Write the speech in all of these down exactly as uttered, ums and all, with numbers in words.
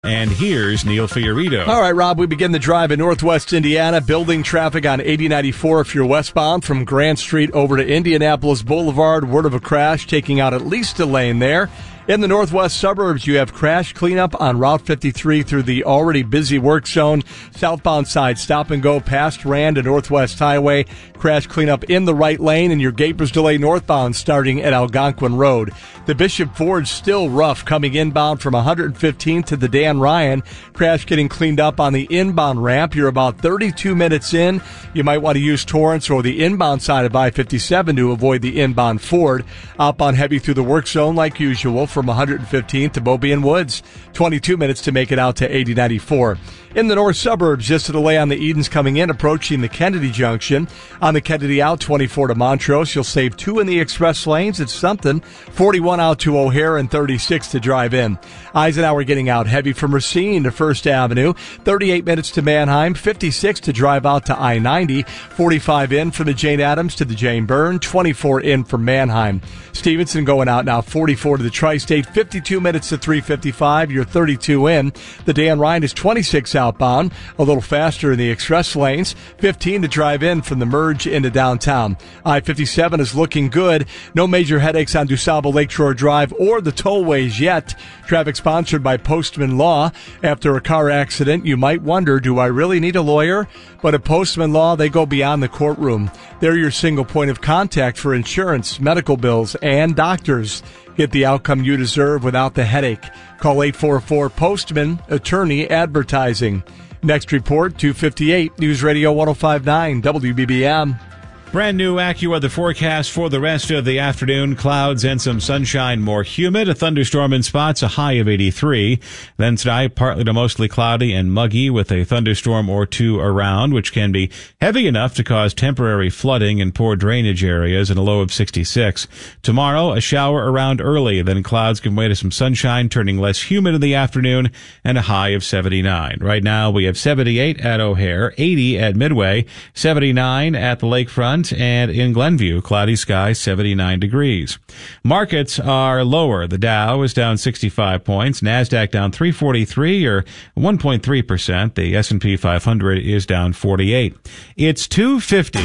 And here's Neil Fiorito. All right, Rob, we begin the drive in northwest Indiana, building traffic on eighty ninety-four if you're westbound from Grant Street over to Indianapolis Boulevard. Word of a crash taking out at least a lane there. In the northwest suburbs, you have crash cleanup on Route fifty-three through the already busy work zone. Southbound side, stop and go past Rand and Northwest Highway. Crash cleanup in the right lane, and your Gapers delay northbound starting at Algonquin Road. The Bishop Ford still rough coming inbound from one hundred fifteenth to the Dan Ryan. Crash getting cleaned up on the inbound ramp. You're about thirty-two minutes in. You might want to use Torrance or the inbound side of I fifty-seven to avoid the inbound Ford. Outbound heavy through the work zone like usual from one hundred fifteenth to Beaubien Woods. twenty-two minutes to make it out to eighty ninety-four. In the north suburbs, just a delay on the Edens coming in, approaching the Kennedy Junction. On the Kennedy out, twenty-four to Montrose. You'll save two in the express lanes. It's something. forty-one out to O'Hare and thirty-six to drive in. Eisenhower getting out heavy from Racine to First Avenue. thirty-eight minutes to Manheim. fifty-six to drive out to I ninety. forty-five in from the Jane Addams to the Jane Byrne. twenty-four in from Manheim. Stevenson going out now. forty-four to the Tri-State. fifty-two minutes to three fifty-five. You're thirty-two in. The Dan Ryan is twenty-six outbound. A little faster in the express lanes. fifteen to drive in from the merge into downtown. I fifty-seven is looking good. No major headaches on DuSable Lakeshore Drive or the tollways yet. Traffic sponsored by Postman Law. After a car accident, you might wonder, do I really need a lawyer? But at Postman Law, they go beyond the courtroom. They're your single point of contact for insurance, medical bills, and doctors. Get the outcome you deserve without the headache. Call eight four four Postman, attorney advertising. Next report, two fifty-eight, News Radio ten fifty-nine, W B B M. Brand new AccuWeather forecast for the rest of the afternoon. Clouds and some sunshine, more humid. A thunderstorm in spots, a high of eighty-three. Then tonight, partly to mostly cloudy and muggy with a thunderstorm or two around, which can be heavy enough to cause temporary flooding in poor drainage areas and a low of sixty-six. Tomorrow, a shower around early. Then clouds give way to some sunshine, turning less humid in the afternoon and a high of seventy-nine. Right now, we have seventy-eight at O'Hare, eighty at Midway, seventy-nine at the lakefront, and in Glenview, cloudy skies, seventy-nine degrees. Markets are lower. The Dow is down sixty-five points. NASDAQ down three forty-three, or one point three percent. The S and P five hundred is down forty-eight. It's two fifty.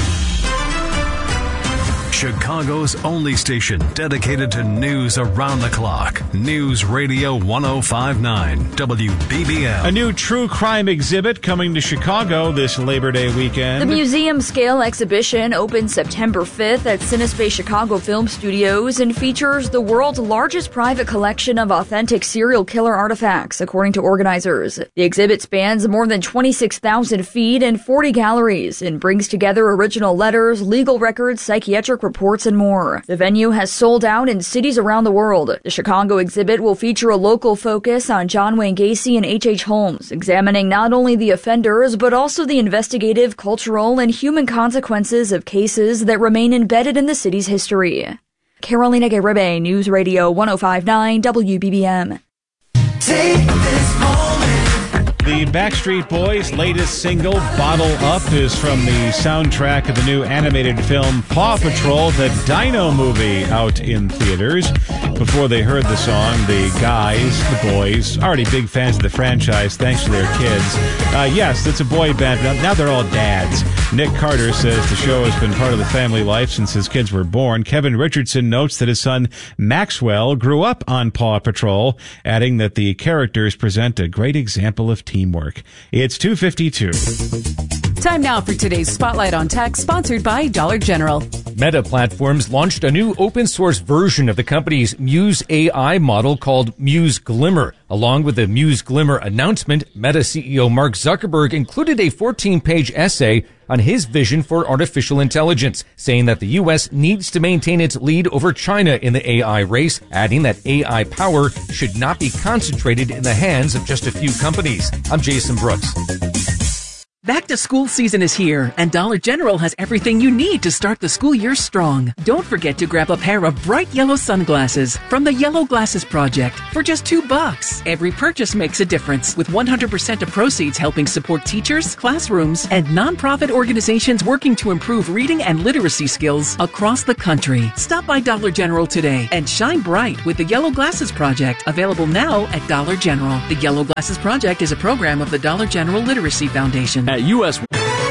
Chicago's only station dedicated to news around the clock. News Radio ten fifty-nine, W B B M. A new true crime exhibit coming to Chicago this Labor Day weekend. The museum scale exhibition opens September fifth at Cinespace Chicago Film Studios and features the world's largest private collection of authentic serial killer artifacts, according to organizers. The exhibit spans more than twenty-six thousand feet and forty galleries and brings together original letters, legal records, psychiatric reports, and more. The venue has sold out in cities around the world. The Chicago exhibit will feature a local focus on John Wayne Gacy and H H. Holmes, examining not only the offenders, but also the investigative, cultural, and human consequences of cases that remain embedded in the city's history. Carolina Garibay, News Radio ten fifty-nine, W B B M. Take this moment. The Backstreet Boys' latest single, Bottle Up, is from the soundtrack of the new animated film Paw Patrol, the Dino movie, out in theaters. Before they heard the song, the guys, the boys, already big fans of the franchise thanks to their kids. Uh, yes, it's a boy band, but now they're all dads. Nick Carter says the show has been part of the family life since his kids were born. Kevin Richardson notes that his son Maxwell grew up on Paw Patrol, adding that the characters present a great example of teamwork. It's two fifty-two. Time now for today's Spotlight on Tech, sponsored by Dollar General. Meta Platforms launched a new open source version of the company's Muse A I model called Muse Glimmer. Along with the Muse Glimmer announcement, Meta C E O Mark Zuckerberg included a fourteen-page essay on his vision for artificial intelligence, saying that the U S needs to maintain its lead over China in the A I race, adding that A I power should not be concentrated in the hands of just a few companies. I'm Jason Brooks. Back to school season is here, and Dollar General has everything you need to start the school year strong. Don't forget to grab a pair of bright yellow sunglasses from the Yellow Glasses Project for just two bucks. Every purchase makes a difference, with one hundred percent of proceeds helping support teachers, classrooms, and nonprofit organizations working to improve reading and literacy skills across the country. Stop by Dollar General today and shine bright with the Yellow Glasses Project, available now at Dollar General. The Yellow Glasses Project is a program of the Dollar General Literacy Foundation. At U S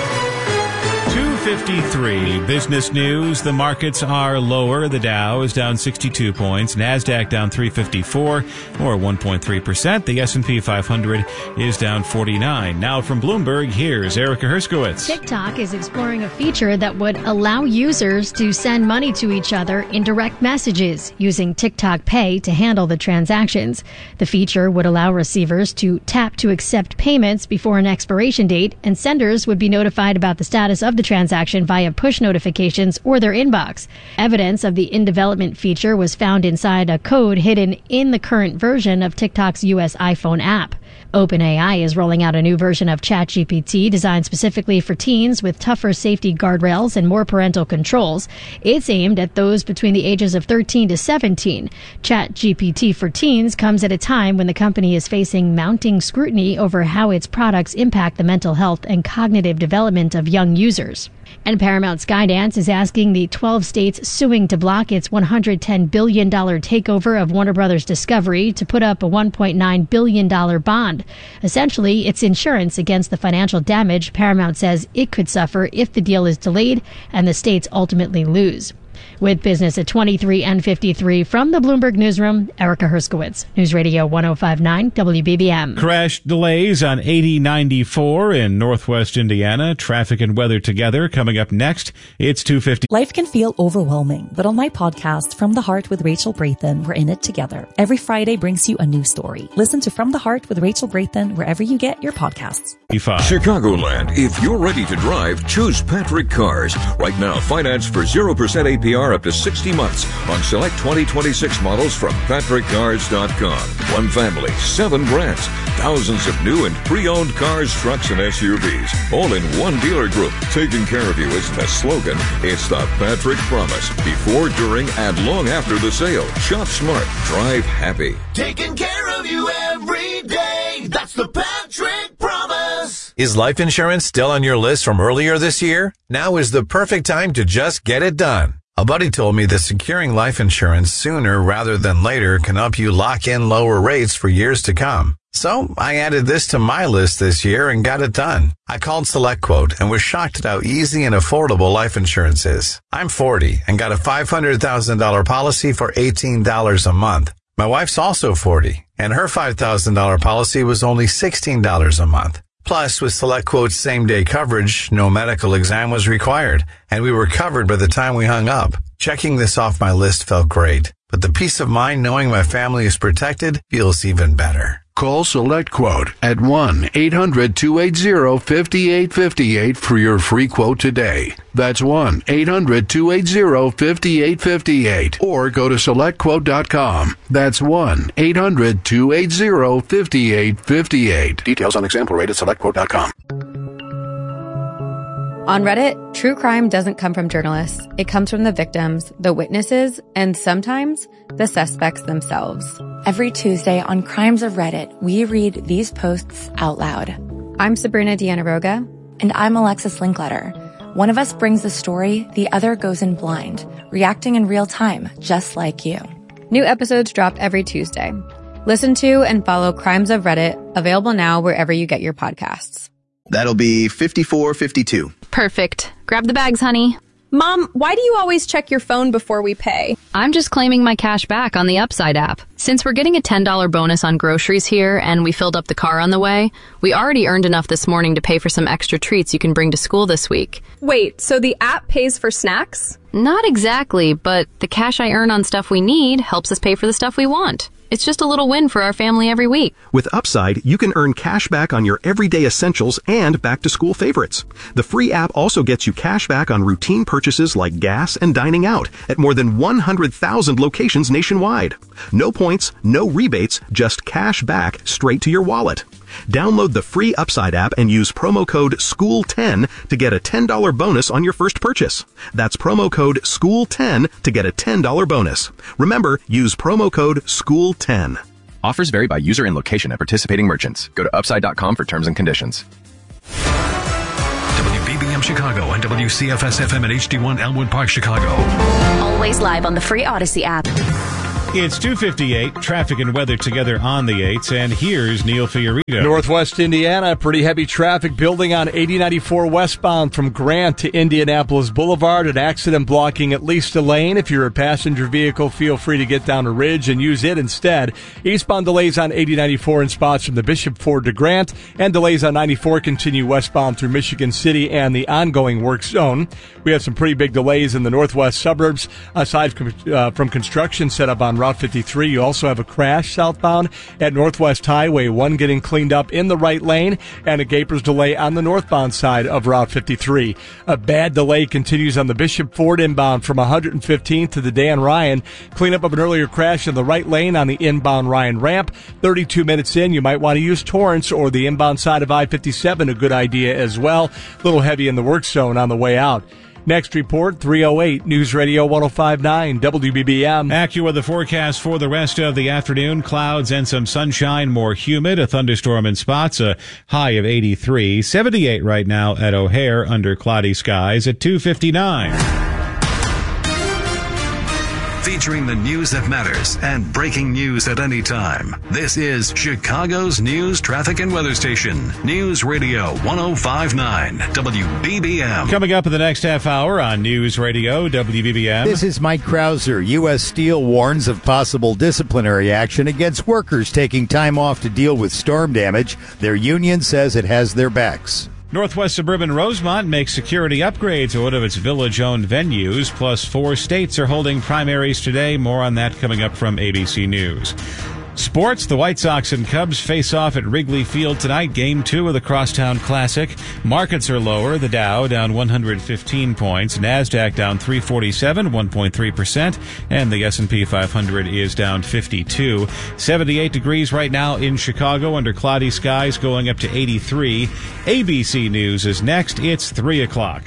two fifty-three business news. The markets are lower. The Dow is down sixty-two points. NASDAQ down three fifty-four, or one point three percent. The S and P five hundred is down forty-nine. Now from Bloomberg, here's Erica Herskowitz. TikTok is exploring a feature that would allow users to send money to each other in direct messages using TikTok Pay to handle the transactions. The feature would allow receivers to tap to accept payments before an expiration date, and senders would be notified about the status of the transaction via push notifications or their inbox. Evidence of the in-development feature was found inside a code hidden in the current version of TikTok's U S iPhone app. OpenAI is rolling out a new version of ChatGPT designed specifically for teens with tougher safety guardrails and more parental controls. It's aimed at those between the ages of thirteen to seventeen. ChatGPT for teens comes at a time when the company is facing mounting scrutiny over how its products impact the mental health and cognitive development of young users. And Paramount Skydance is asking the twelve states suing to block its one hundred ten billion dollars takeover of Warner Brothers Discovery to put up a one point nine billion dollars bond. Essentially, it's insurance against the financial damage Paramount says it could suffer if the deal is delayed and the states ultimately lose. With business at twenty-three and fifty-three from the Bloomberg Newsroom, Erica Herskowitz, News Radio one oh five point nine W B B M. Crash delays on eighty ninety-four in Northwest Indiana. Traffic and weather together coming up next. It's two fifty. Life can feel overwhelming, but on my podcast, From the Heart with Rachel Brathen, we're in it together. Every Friday brings you a new story. Listen to From the Heart with Rachel Brathen wherever you get your podcasts. Chicagoland, if you're ready to drive, choose Patrick Cars. Right now, finance for zero percent A P R up to sixty months on select twenty twenty-six models from patrick cars dot com. One family, seven brands, thousands of new and pre-owned cars, trucks, and S U Vs, all in one dealer group. Taking care of you isn't a slogan, it's the Patrick Promise. Before, during, and long after the sale. Shop smart, drive happy. Taking care of you every day. That's the Patrick Promise. Is life insurance still on your list from earlier this year? Now is the perfect time to just get it done. A buddy told me that securing life insurance sooner rather than later can help you lock in lower rates for years to come. So I added this to my list this year and got it done. I called SelectQuote and was shocked at how easy and affordable life insurance is. I'm forty and got a five hundred thousand dollars policy for eighteen dollars a month. My wife's also forty and her five thousand dollars policy was only sixteen dollars a month. Plus, with SelectQuote's same-day coverage, no medical exam was required, and we were covered by the time we hung up. Checking this off my list felt great, but the peace of mind knowing my family is protected feels even better. Call SelectQuote at one eight hundred two eight zero five eight five eight for your free quote today. That's one eight hundred two eight zero five eight five eight. Or go to select quote dot com. That's one eight hundred two eight zero five eight five eight. Details on example rate at select quote dot com. On Reddit, true crime doesn't come from journalists. It comes from the victims, the witnesses, and sometimes the suspects themselves. Every Tuesday on Crimes of Reddit, we read these posts out loud. I'm Sabrina Dianaroga. And I'm Alexis Linkletter. One of us brings the story, the other goes in blind, reacting in real time, just like you. New episodes drop every Tuesday. Listen to and follow Crimes of Reddit, available now wherever you get your podcasts. That'll be fifty-four fifty-two. Perfect. Grab the bags, honey. Mom, why do you always check your phone before we pay? I'm just claiming my cash back on the Upside app. Since we're getting a ten dollars bonus on groceries here and we filled up the car on the way, we already earned enough this morning to pay for some extra treats you can bring to school this week. Wait, so the app pays for snacks? Not exactly, but the cash I earn on stuff we need helps us pay for the stuff we want. It's just a little win for our family every week. With Upside, you can earn cash back on your everyday essentials and back-to-school favorites. The free app also gets you cash back on routine purchases like gas and dining out at more than one hundred thousand locations nationwide. No points, no rebates, just cash back straight to your wallet. Download the free Upside app and use promo code school ten to get a ten dollars bonus on your first purchase. That's promo code school ten to get a ten dollars bonus. Remember, use promo code school ten. Offers vary by user and location at participating merchants. Go to upside dot com for terms and conditions. W B B M Chicago and W C F S F M at H D one Elmwood Park, Chicago. Always live on the free Odyssey app. It's two fifty-eight, traffic and weather together on the eights, and here's Neil Fiorito. Northwest Indiana, pretty heavy traffic building on eighty ninety-four westbound from Grant to Indianapolis Boulevard. An accident blocking at least a lane. If you're a passenger vehicle, feel free to get down a ridge and use it instead. Eastbound delays on eighty ninety-four in spots from the Bishop Ford to Grant, and delays on ninety-four continue westbound through Michigan City and the ongoing work zone. We have some pretty big delays in the northwest suburbs, aside from, uh, from construction set up on Route fifty-three. You also have a crash southbound at Northwest Highway one getting cleaned up in the right lane, and a Gapers delay on the northbound side of Route fifty-three. A bad delay continues on the Bishop Ford inbound from one hundred fifteenth to the Dan Ryan. Cleanup of an earlier crash in the right lane on the inbound Ryan ramp. thirty-two minutes in, you might want to use Torrance or the inbound side of I fifty-seven, a good idea as well. A little heavy in the work zone on the way out. Next report, three oh eight News Radio one oh five point nine W B B M. AccuWeather forecast for the rest of the afternoon. Clouds and some sunshine, more humid, a thunderstorm in spots, a high of eighty-three. seventy-eight right now at O'Hare under cloudy skies at two fifty-nine. Featuring the news that matters and breaking news at any time. This is Chicago's news, traffic, and weather station. News Radio one oh five point nine W B B M. Coming up in the next half hour on News Radio W B B M. This is Mike Krauser. U S. Steel warns of possible disciplinary action against workers taking time off to deal with storm damage. Their union says it has their backs. Northwest Suburban Rosemont makes security upgrades at one of its village-owned venues, plus four states are holding primaries today. More on that coming up from A B C News. Sports, the White Sox and Cubs face off at Wrigley Field tonight, game two of the Crosstown Classic. Markets are lower. The Dow down one hundred fifteen points. NASDAQ down three forty-seven, one point three percent. And the S and P five hundred is down fifty-two. seventy-eight degrees right now in Chicago under cloudy skies, going up to eighty-three. A B C News is next. It's three o'clock.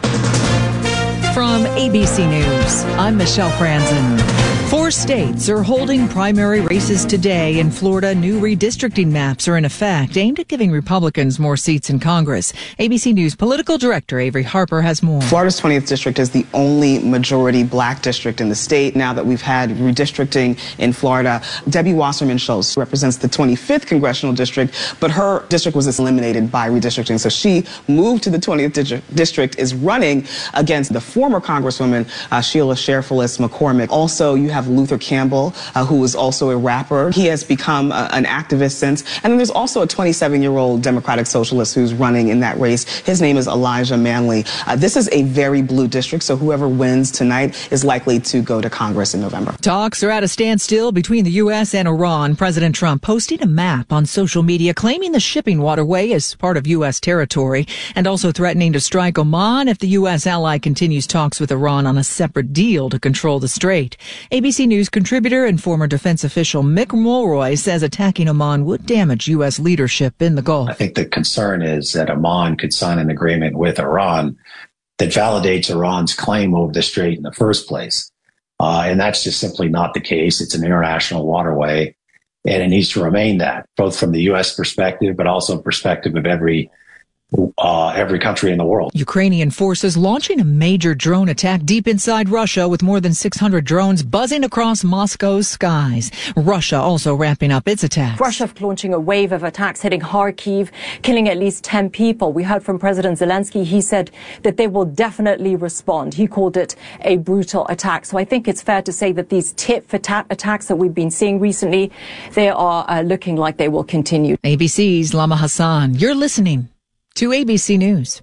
From A B C News, I'm Michelle Franzen. Four states are holding primary races today. In Florida, new redistricting maps are in effect, aimed at giving Republicans more seats in Congress. A B C News political director Avery Harper has more. Florida's twentieth district is the only majority black district in the state. Now that we've had redistricting in Florida, Debbie Wasserman Schultz represents the twenty-fifth congressional district, but her district was eliminated by redistricting. So she moved to the twentieth district, is running against the former Congresswoman uh, Sheila Sherfilis McCormick. Also, you have Luther Campbell, uh, who is also a rapper. He has become uh, an activist since. And then there's also a twenty-seven-year-old Democratic Socialist who's running in that race. His name is Elijah Manley. Uh, this is a very blue district, so whoever wins tonight is likely to go to Congress in November. Talks are at a standstill between the U S and Iran. President Trump posted a map on social media claiming the shipping waterway is part of U S territory and also threatening to strike Oman if the U S ally continues talks with Iran on a separate deal to control the strait. A B C News contributor and former defense official Mick Mulroy says attacking Oman would damage U S leadership in the Gulf. I think the concern is that Oman could sign an agreement with Iran that validates Iran's claim over the strait in the first place. Uh, and that's just simply not the case. It's an international waterway, and it needs to remain that, both from the U S perspective, but also perspective of every Uh, every country in the world. Ukrainian forces launching a major drone attack deep inside Russia with more than six hundred drones buzzing across Moscow's skies. Russia also ramping up its attacks. Russia launching a wave of attacks hitting Kharkiv, killing at least ten people. We heard from President Zelensky. He said that they will definitely respond. He called it a brutal attack. So I think it's fair to say that these tit-for-tat attacks that we've been seeing recently, they are uh, looking like they will continue. A B C's Lama Hassan. You're listening to A B C News.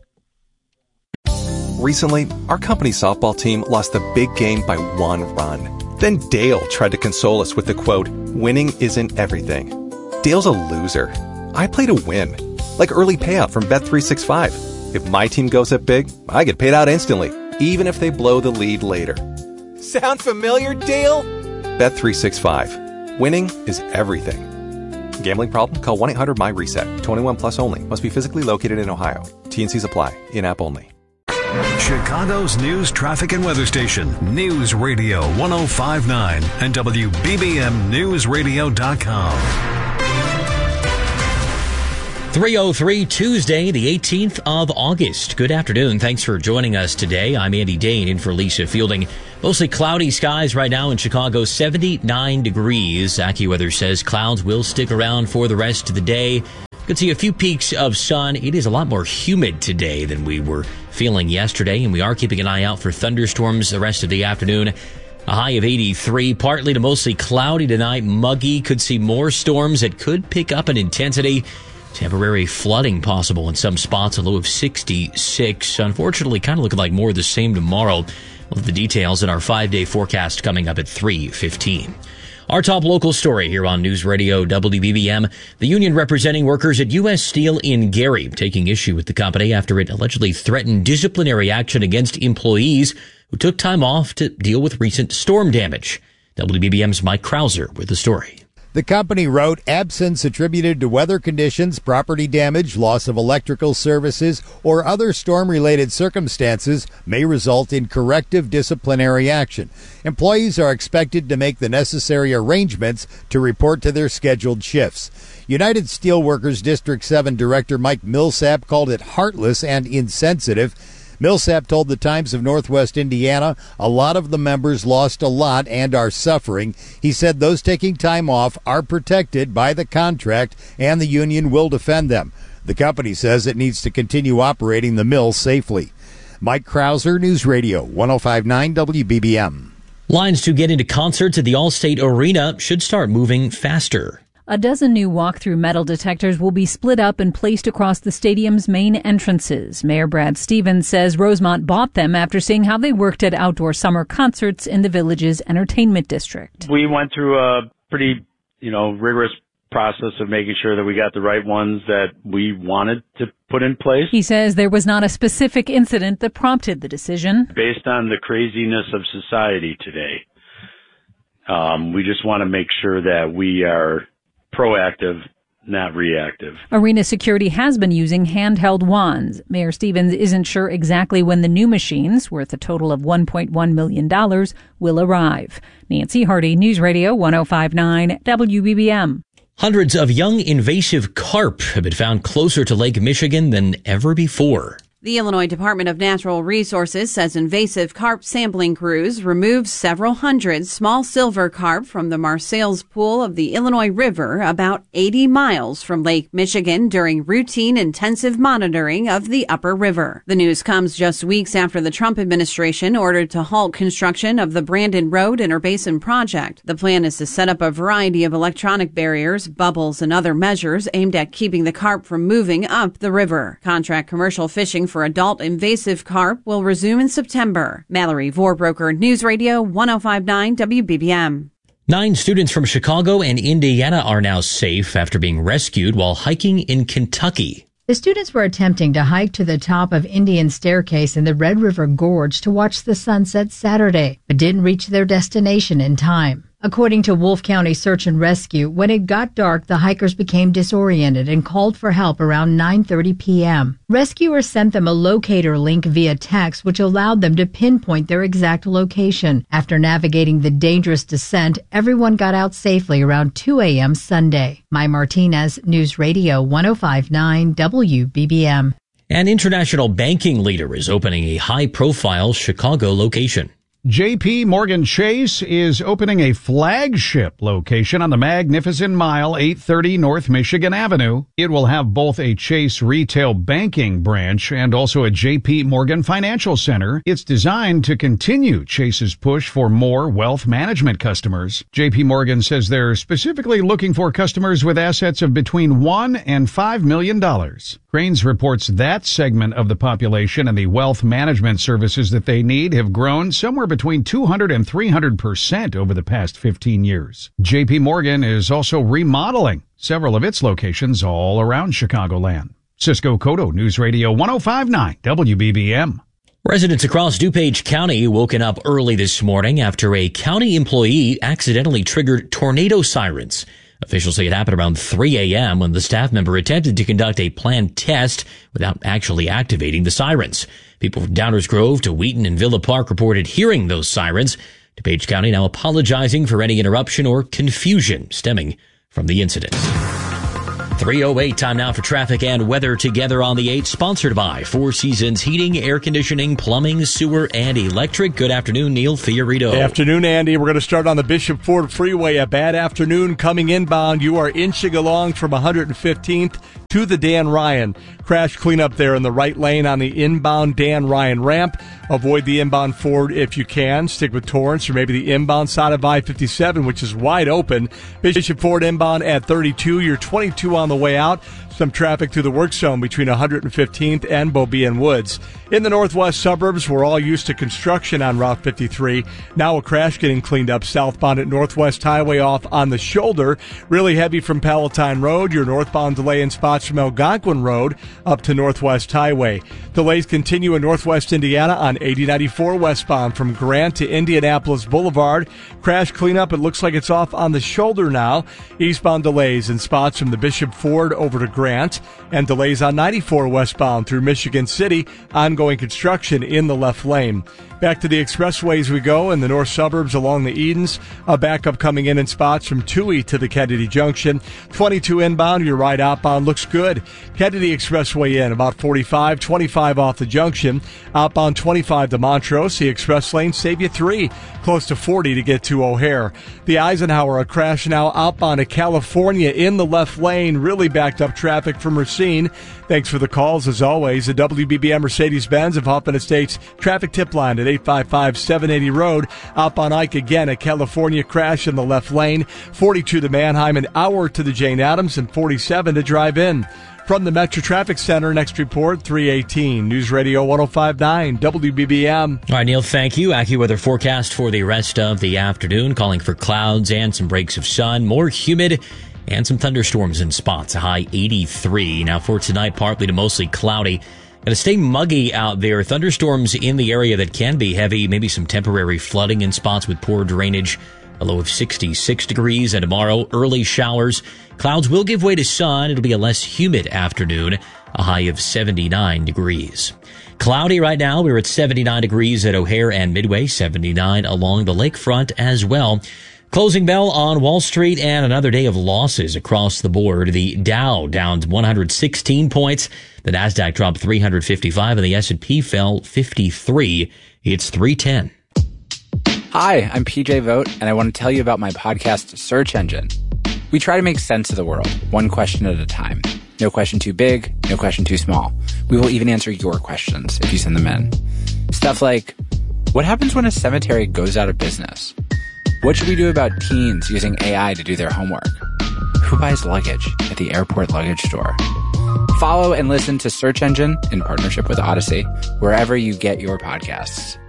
Recently, our company softball team lost the big game by one run. Then Dale tried to console us with the quote, "Winning isn't everything." Dale's a loser. I play to win, like early payout from Bet three sixty-five. If my team goes up big, I get paid out instantly, even if they blow the lead later. Sound familiar, Dale? Bet three sixty-five. Winning is everything. Gambling problem? Call one eight hundred my reset. twenty-one plus only. Must be physically located in Ohio. T N Cs apply. In-app only. Chicago's news, traffic, and weather station. News Radio one oh five point nine and W B B M News Radio dot com. three oh three Tuesday, the eighteenth of August. Good afternoon. Thanks for joining us today. I'm Andy Dane in for Lisa Fielding. Mostly cloudy skies right now in Chicago, seventy-nine degrees. AccuWeather says clouds will stick around for the rest of the day. Could see a few peaks of sun. It is a lot more humid today than we were feeling yesterday, and we are keeping an eye out for thunderstorms the rest of the afternoon. A high of eighty-three, partly to mostly cloudy tonight. Muggy, could see more storms that could pick up in intensity. Temporary flooding possible in some spots, a low of sixty-six. Unfortunately, kind of looking like more of the same tomorrow. We'll have the details in our five-day forecast coming up at three fifteen. Our top local story here on News Radio W B B M. The union representing workers at U S Steel in Gary taking issue with the company after it allegedly threatened disciplinary action against employees who took time off to deal with recent storm damage. W B B M's Mike Krauser with the story. The company wrote, absence attributed to weather conditions, property damage, loss of electrical services, or other storm-related circumstances may result in corrective disciplinary action. Employees are expected to make the necessary arrangements to report to their scheduled shifts. United Steelworkers District seven Director Mike Millsap called it heartless and insensitive. Millsap told the Times of Northwest Indiana a lot of the members lost a lot and are suffering. He said those taking time off are protected by the contract and the union will defend them. The company says it needs to continue operating the mill safely. Mike Krauser, News Radio one oh five point nine W B B M. Lines to get into concerts at the Allstate Arena should start moving faster. A dozen new walk-through metal detectors will be split up and placed across the stadium's main entrances. Mayor Brad Stevens says Rosemont bought them after seeing how they worked at outdoor summer concerts in the village's entertainment district. We went through a pretty, you know, rigorous process of making sure that we got the right ones that we wanted to put in place. He says there was not a specific incident that prompted the decision. Based on the craziness of society today, um, we just want to make sure that we are proactive, not reactive. Arena security has been using handheld wands. Mayor Stevens isn't sure exactly when the new machines, worth a total of one point one million dollars, will arrive. Nancy Hardy, News Radio one oh five point nine W B B M. Hundreds of young invasive carp have been found closer to Lake Michigan than ever before. The Illinois Department of Natural Resources says invasive carp sampling crews removed several hundred small silver carp from the Marseilles Pool of the Illinois River about eighty miles from Lake Michigan during routine intensive monitoring of the upper river. The news comes just weeks after the Trump administration ordered to halt construction of the Brandon Road Interbasin project. The plan is to set up a variety of electronic barriers, bubbles, and other measures aimed at keeping the carp from moving up the river. Contract commercial fishing for adult invasive carp will resume in September. Mallory Vorbroker, News Radio one oh five point nine W B B M. Nine students from Chicago and Indiana are now safe after being rescued while hiking in Kentucky. The students were attempting to hike to the top of Indian Staircase in the Red River Gorge to watch the sunset Saturday, but didn't reach their destination in time. According to Wolfe County Search and Rescue, when it got dark, the hikers became disoriented and called for help around nine thirty p.m. Rescuers sent them a locator link via text, which allowed them to pinpoint their exact location. After navigating the dangerous descent, everyone got out safely around two a.m. Sunday. Mai Martinez, News Radio one oh five point nine W B B M. An international banking leader is opening a high-profile Chicago location. J P Morgan Chase is opening a flagship location on the Magnificent Mile, eight thirty North Michigan Avenue. It will have both a Chase retail banking branch and also a J P Morgan Financial Center. It's designed to continue Chase's push for more wealth management customers. J P Morgan says they're specifically looking for customers with assets of between one and five million dollars. Cranes reports that segment of the population and the wealth management services that they need have grown somewhere between two hundred and three hundred percent over the past fifteen years. J P Morgan is also remodeling several of its locations all around Chicagoland. Cisco Cotto, News Radio one oh five point nine W B B M. Residents across DuPage County woken up early this morning after a county employee accidentally triggered tornado sirens. Officials say it happened around three a.m. when the staff member attempted to conduct a planned test without actually activating the sirens. People from Downers Grove to Wheaton and Villa Park reported hearing those sirens. DuPage County now apologizing for any interruption or confusion stemming from the incident. three oh eight, time now for traffic and weather together on the eight, sponsored by Four Seasons Heating, Air Conditioning, Plumbing, Sewer, and Electric. Good afternoon, Neil Fiorito. Good afternoon, Andy. We're going to start on the Bishop Ford Freeway. A bad afternoon coming inbound. You are inching along from one hundred fifteenth to the Dan Ryan. Crash cleanup there in the right lane on the inbound Dan Ryan ramp. Avoid the inbound Ford if you can. Stick with Torrance or maybe the inbound side of I fifty-seven, which is wide open. Bishop Ford inbound at thirty-two. You're twenty-two on the way out. Some traffic through the work zone between one hundred fifteenth and Beaubien Woods. In the northwest suburbs, we're all used to construction on Route fifty-three. Now a crash getting cleaned up southbound at Northwest Highway off on the shoulder. Really heavy from Palatine Road. Your northbound delay in spots from Algonquin Road up to Northwest Highway. Delays continue in northwest Indiana on eighty ninety-four westbound from Grant to Indianapolis Boulevard. Crash cleanup, it looks like it's off on the shoulder now. Eastbound delays in spots from the Bishop Ford over to Grant. And delays on ninety-four westbound through Michigan City. Ongoing construction in the left lane. Back to the expressways we go in the north suburbs along the Edens. A backup coming in in spots from Toohey to the Kennedy Junction. twenty-two inbound, your right outbound looks good. Kennedy Expressway in about forty-five, twenty-five off the junction. Outbound twenty-five to Montrose. The express lane save you three. Close to forty to get to O'Hare. The Eisenhower, a crash now outbound to California in the left lane. Really backed up traffic from Racine. Thanks for the calls as always. The W B B M Mercedes-Benz of Hoffman Estates traffic tip line at eight five five, seven eighty Road. Outbound Ike again, a California crash in the left lane. forty-two to Manheim, an hour to the Jane Addams, and forty-seven to drive in. From the Metro Traffic Center, next report, three eighteen. News Radio one oh five point nine, W B B M. All right, Neil, thank you. AccuWeather forecast for the rest of the afternoon, calling for clouds and some breaks of sun, more humid, and some thunderstorms in spots, a high eighty-three. Now for tonight, partly to mostly cloudy. Going to stay muggy out there. Thunderstorms in the area that can be heavy, maybe some temporary flooding in spots with poor drainage. A low of sixty-six degrees. And tomorrow, early showers. Clouds will give way to sun. It'll be a less humid afternoon, a high of seventy-nine degrees. Cloudy right now. We're at seventy-nine degrees at O'Hare and Midway, seventy-nine along the lakefront as well. Closing bell on Wall Street and another day of losses across the board. The Dow down one hundred sixteen points. The Nasdaq dropped three hundred fifty-five and the S and P fell fifty-three. It's three ten. Hi, I'm P J Vogt, and I want to tell you about my podcast, Search Engine. We try to make sense of the world, one question at a time. No question too big, no question too small. We will even answer your questions if you send them in. Stuff like, what happens when a cemetery goes out of business? What should we do about teens using A I to do their homework? Who buys luggage at the airport luggage store? Follow and listen to Search Engine in partnership with Odyssey, wherever you get your podcasts.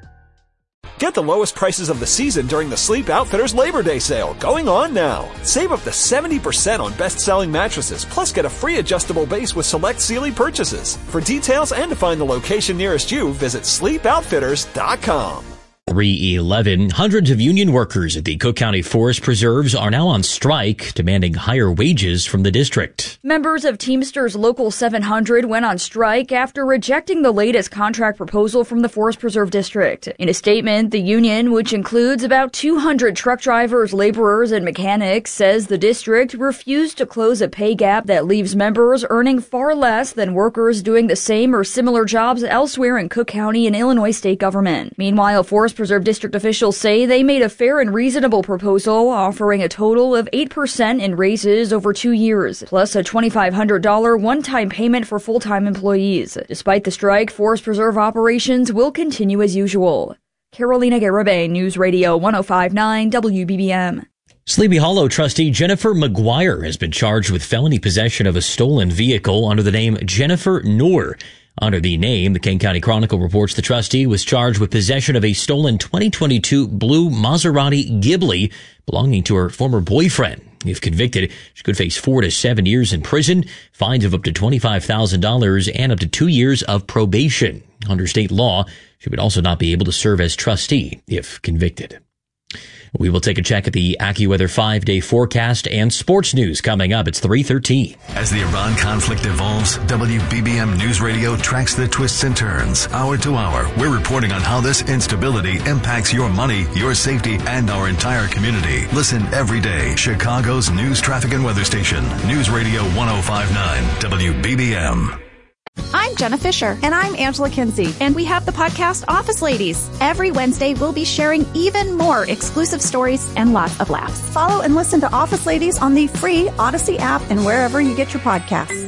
Get the lowest prices of the season during the Sleep Outfitters Labor Day sale, going on now. Save up to seventy percent on best-selling mattresses, plus get a free adjustable base with select Sealy purchases. For details and to find the location nearest you, visit sleep outfitters dot com. three eleven. Hundreds of union workers at the Cook County Forest Preserves are now on strike, demanding higher wages from the district. Members of Teamsters Local seven hundred went on strike after rejecting the latest contract proposal from the Forest Preserve District. In a statement, the union, which includes about two hundred truck drivers, laborers, and mechanics, says the district refused to close a pay gap that leaves members earning far less than workers doing the same or similar jobs elsewhere in Cook County and Illinois state government. Meanwhile, Forest Preserve District officials say they made a fair and reasonable proposal, offering a total of eight percent in raises over two years, plus a twenty-five hundred dollars one-time payment for full-time employees. Despite the strike, Forest Preserve operations will continue as usual. Carolina Garibay, News Radio one oh five point nine W B B M. Sleepy Hollow trustee Jennifer McGuire has been charged with felony possession of a stolen vehicle under the name Jennifer Noor. Under the name, the Kane County Chronicle reports the trustee was charged with possession of a stolen twenty twenty-two blue Maserati Ghibli belonging to her former boyfriend. If convicted, she could face four to seven years in prison, fines of up to twenty-five thousand dollars, and up to two years of probation. Under state law, she would also not be able to serve as trustee if convicted. We will take a check at the AccuWeather five-day forecast and sports news coming up. It's three thirteen. As the Iran conflict evolves, W B B M News Radio tracks the twists and turns. Hour to hour, we're reporting on how this instability impacts your money, your safety, and our entire community. Listen every day. Chicago's news, traffic, and weather station. News Radio one oh five point nine W B B M. I'm Jenna Fisher. And I'm Angela Kinsey. And we have the podcast Office Ladies. Every Wednesday, we'll be sharing even more exclusive stories and lots of laughs. Follow and listen to Office Ladies on the free Odyssey app and wherever you get your podcasts.